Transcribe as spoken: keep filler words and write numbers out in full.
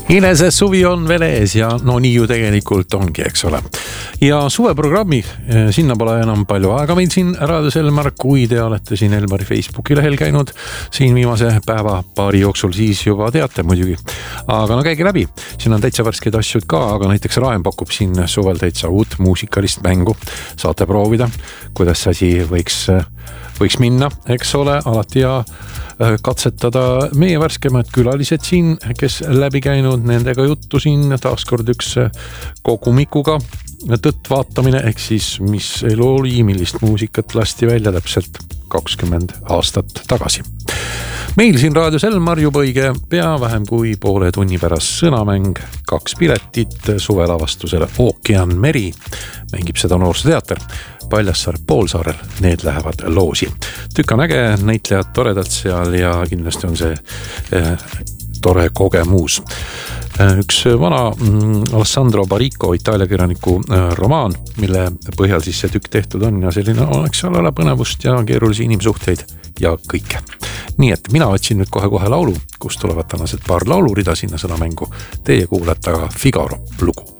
Inese suvi on veel ees ja no nii ju tegelikult ongi, eks ole. Ja suveprogrammi, sinna pole enam palju aega meil siin Raadio Selmar, kui te olete siin Elmari Facebooki lehel käinud siin viimase päeva paari jooksul, siis juba teate muidugi. Aga no käige läbi, siin on täitsa värskeid asju ka, aga näiteks Raen pakub siin suvel täitsa uut muusikalist mängu. Saate proovida, kuidas asi võiks, võiks minna, eks ole, alati ja katsetada meie värskemad külalised siin, kes läbi käinud, nendega juttu siin, taaskord üks kogumikuga tõtt vaatamine, ehk siis mis elu oli, millist muusikat lasti välja täpselt kakskümmend aastat tagasi. Meil siin Raadio Selmar juba õige pea vähem kui poole tunni pärast sõnamäng, kaks piletit suvelavastusele Ookean Meri, mängib seda Noorsooteater. Paljassaar Poolsaarel, need lähevad loosi. Tükk on äge, näitlejad toredalt seal ja kindlasti on see eh, tore kogemus. Eh, üks vana mm, Alessandro Baricco, Itaalia kirjaniku eh, romaan, mille põhjal siis see tükk tehtud on ja selline oleks seal ole põnevust ja keerulisi inimsuhteid ja kõike. Nii et mina otsin nüüd kohe-kohe laulu, kus tulevad tänased paar laulurida sinna sõnamängu. Teie kuulete aga Figaro lugu.